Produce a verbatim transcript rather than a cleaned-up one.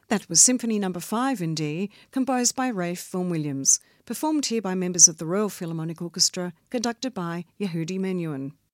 That was Symphony Number five in D, composed by Ralph Vaughan Williams, performed here by members of the Royal Philharmonic Orchestra, conducted by Yehudi Menuhin.